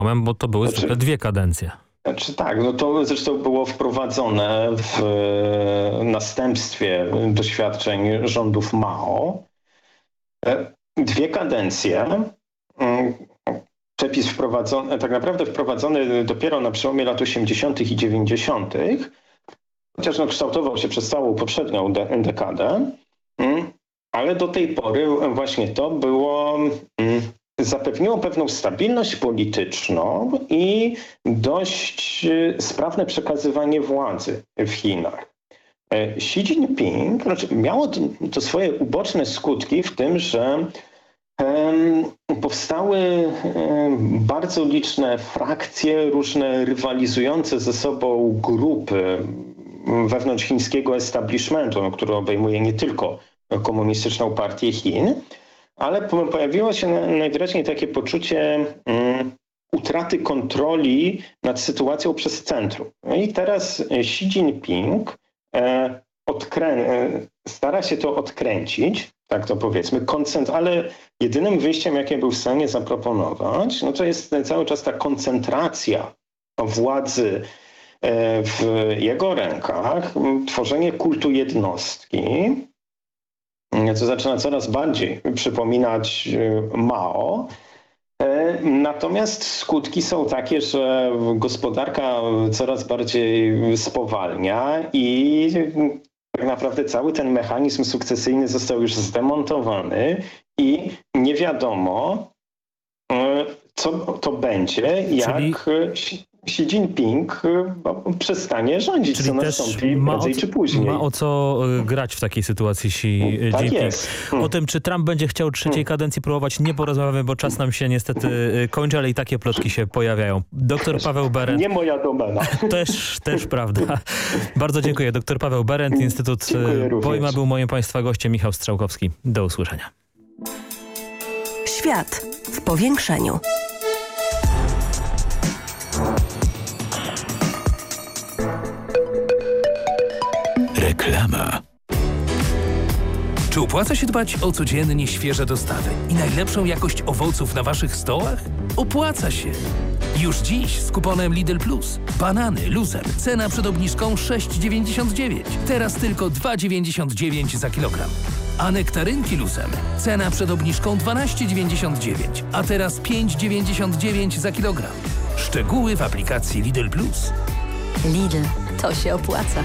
Bo to były zwykle 2 kadencje. Znaczy tak, no to zresztą było wprowadzone w następstwie doświadczeń rządów Mao. 2 kadencje. Przepis wprowadzony dopiero na przełomie lat 80. i 90., chociaż kształtował się przez całą poprzednią dekadę, ale do tej pory właśnie to zapewniło pewną stabilność polityczną i dość sprawne przekazywanie władzy w Chinach. Xi Jinping miało to swoje uboczne skutki w tym, że powstały bardzo liczne frakcje, różne rywalizujące ze sobą grupy wewnątrz chińskiego establishmentu, który obejmuje nie tylko Komunistyczną Partię Chin, ale pojawiło się najwyraźniej takie poczucie utraty kontroli nad sytuacją przez centrum. No i teraz Xi Jinping stara się to odkręcić, tak to powiedzmy, ale jedynym wyjściem, jakie był w stanie zaproponować, no to jest cały czas ta koncentracja władzy w jego rękach, tworzenie kultu jednostki, co zaczyna coraz bardziej przypominać Mao. Natomiast skutki są takie, że gospodarka coraz bardziej spowalnia i tak naprawdę cały ten mechanizm sukcesyjny został już zdemontowany i nie wiadomo, co to będzie, jak Xi Jinping przestanie rządzić, co nastąpi prędzej czy później. Ma o co grać w takiej sytuacji Xi Jinping. Tak jest. O tym, czy Trump będzie chciał 3. kadencji próbować, nie porozmawiamy, bo czas nam się niestety kończy, ale i takie plotki się pojawiają. Dr Paweł Berend. Nie moja domena. Też prawda. Bardzo dziękuję. Dr Paweł Berend, Instytut Pojma był moim Państwa gościem. Michał Strzałkowski. Do usłyszenia. Świat w powiększeniu. Reklama. Czy opłaca się dbać o codziennie świeże dostawy i najlepszą jakość owoców na waszych stołach? Opłaca się! Już dziś z kuponem Lidl Plus. Banany luzem, cena przed obniżką 6,99. Teraz tylko 2,99 za kilogram. A nektarynki luzem, cena przed obniżką 12,99, a teraz 5,99 za kilogram. Szczegóły w aplikacji Lidl Plus. Lidl, to się opłaca.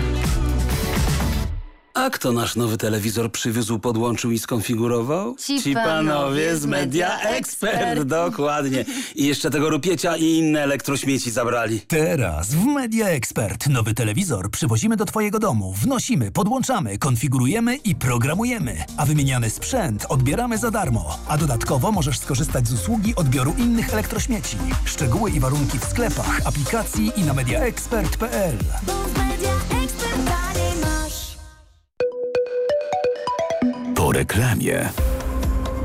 A kto nasz nowy telewizor przywiózł, podłączył i skonfigurował? Ci panowie z Media Expert. Dokładnie. I jeszcze tego rupiecia i inne elektrośmieci zabrali. Teraz w Media Expert nowy telewizor przywozimy do twojego domu, wnosimy, podłączamy, konfigurujemy i programujemy. A wymieniany sprzęt odbieramy za darmo. A dodatkowo możesz skorzystać z usługi odbioru innych elektrośmieci. Szczegóły i warunki w sklepach, aplikacji i na mediaexpert.pl. Po reklamie.